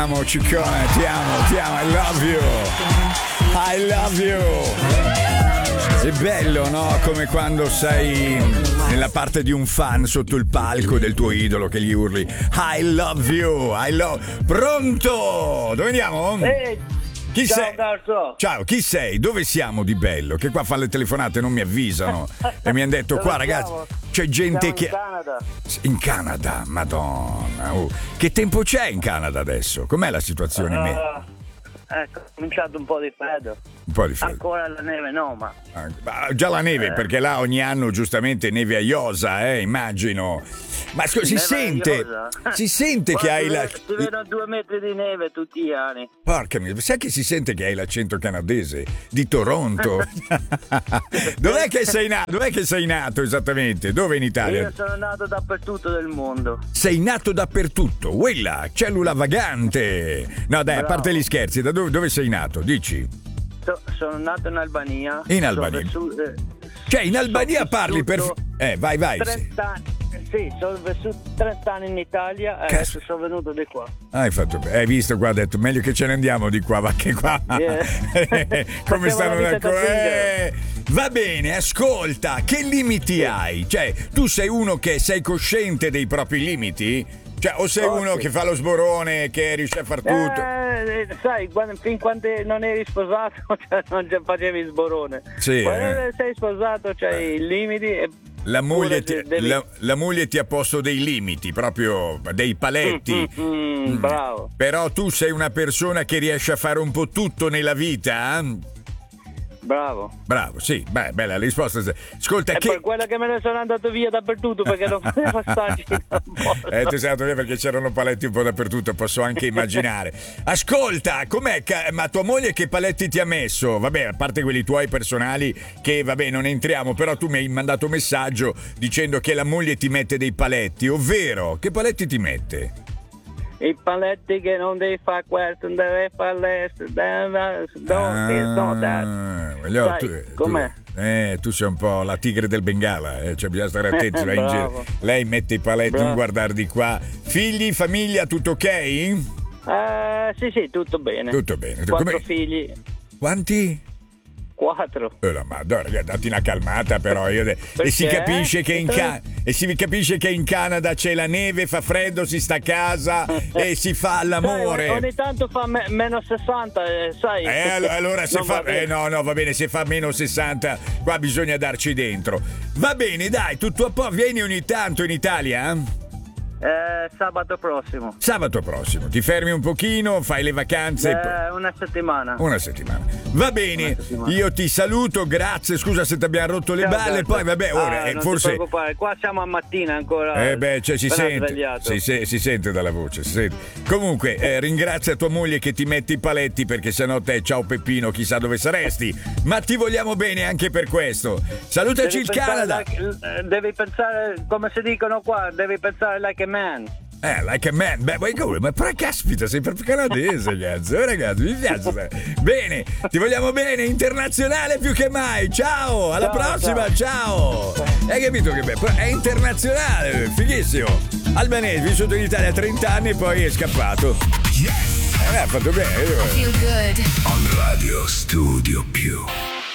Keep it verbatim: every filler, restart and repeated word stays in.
amo, ciccone, ti amo, ti amo, I love you. I love you. È bello, no? Come quando sei nella parte di un fan sotto il palco del tuo idolo che gli urli I love you, I love. Pronto? Dove andiamo? Ehi, chi ciao, sei? Carlo. Ciao, chi sei? Dove siamo di bello? Che qua fanno le telefonate e non mi avvisano. E mi hanno detto Dove qua ragazzi siamo? c'è gente Siamo che... in Canada. In Canada, madonna. Oh. Che tempo c'è in Canada adesso? Com'è la situazione? Uh, me? ecco, è cominciato un po' di freddo. Un po' di freddo. Ancora la neve no, ma... Ah, già la neve, Eh. perché là ogni anno giustamente neve a iosa, eh, immagino. Ma scusa, si Neve sente, aiosa. si sente che Guarda, hai si la... vede- Si vedono due metri di neve tutti gli anni. Porca mia, sai che si sente che hai l'accento canadese di Toronto? Dov'è che sei nato? Dov'è che sei nato esattamente? Dove in Italia? Io sono nato dappertutto del mondo. Sei nato dappertutto, quella cellula vagante. No dai, a Bravo. parte gli scherzi, da dove, dove sei nato? Dici? So- sono nato in Albania. In Sono Albania. vissu- eh, Cioè in sono Albania parli per... vissuto Eh, vai, vai. Sì. trenta anni. Sì, sono vissuto trenta anni in Italia e Cazzo. adesso sono venuto di qua. Hai fatto bene, hai visto qua, ha detto meglio che ce ne andiamo di qua, va che qua. Yeah. Come Facciamo stanno la da vita da qua? finger. Eh, va bene, ascolta, che limiti hai? Cioè, tu sei uno che sei cosciente dei propri limiti? Cioè, o sei Oh, uno sì. che fa lo sborone, che riesce a far tutto? Eh, sai, quando, fin quando non eri sposato, cioè, non ci facevi sborone. Sì, Quando eh. sei sposato, c'hai i limiti e La moglie, pure ti, devi- la, la moglie ti ha posto dei limiti, proprio dei paletti. Mm, mm, mm, bravo. Però tu sei una persona che riesce a fare un po' tutto nella vita? eh? Bravo. Bravo, sì, beh, bella risposta. Ascolta, E che... per quello che me ne sono andato via dappertutto perché non facevo stagi. non posso. Eh, tu sei andato via perché c'erano paletti un po' dappertutto, posso anche immaginare. Ascolta, com'è? ca- Ma tua moglie che paletti ti ha messo? Vabbè, a parte quelli tuoi personali che, vabbè, non entriamo, però tu mi hai mandato un messaggio dicendo che la moglie ti mette dei paletti, ovvero, che paletti ti mette? I paletti che non devi fare questo, non devi fare questo, don't, don't this, don't that. Ah, voglio- Sai, tu, com'è? tu- eh, tu sei un po' la tigre del Bengala, eh, cioè bisogna stare attenti, vai in giro. Bravo. Lei mette i paletti, Bravo. non guardare di qua. Figli, famiglia, tutto ok? Eh, sì, sì, tutto bene. Tutto bene. Quattro Come- figli, Quanti? quattro. Eh, la madonna, ragazzi, datti una calmata però io de- e si Perché? capisce che in Ca- e si capisce che in Canada c'è la neve, fa freddo, si sta a casa e si fa Sai, l'amore. ogni tanto fa me- meno sessanta, eh, sai. Eh, allo- allora se Non fa va bene. eh, no no va bene, se fa meno sessanta qua bisogna darci dentro. Va bene, dai, tutto a po', vieni ogni tanto in Italia? eh? Eh, sabato prossimo. Sabato prossimo, ti fermi un pochino, fai le vacanze e poi- Eh, una settimana. una settimana. Va bene, Una settimana. io ti saluto, grazie, scusa se ti abbiamo rotto le Ciao, balle, Gato. poi vabbè, ora Ah, eh, non forse ti preoccupare, qua siamo a mattina ancora. Eh beh, cioè si appena sente, svegliato. si, se- si sente dalla voce, si sente. Comunque, eh, ringrazia tua moglie che ti mette i paletti perché sennò te, ciao Peppino, chissà dove saresti. Ma ti vogliamo bene anche per questo. Salutaci Devi il pensare Canada. like- eh, devi pensare, come si dicono qua, devi pensare like a man. Eh, like a man. Beh, ma come? Ma però caspita, sei proprio canadese, ragazzi. Oh, ragazzi, mi piace. Bene, ti vogliamo bene, internazionale più che mai. Ciao, alla Ciao, prossima, ciao. Hai capito che bello? È internazionale, fighissimo. Albanese, vissuto in Italia trenta anni e poi è scappato. Eh, ha fatto bene. Feel good. On Radio Studio Più.